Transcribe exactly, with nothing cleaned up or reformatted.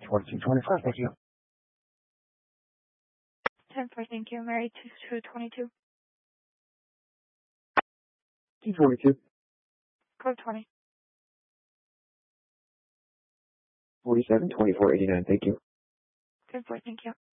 forty-two twenty-five, thank you. ten four, thank you. Mary two twenty-two. two forty-two. Code twenty. forty-seven twenty-four eighty-nine, thank you. ten four, thank you.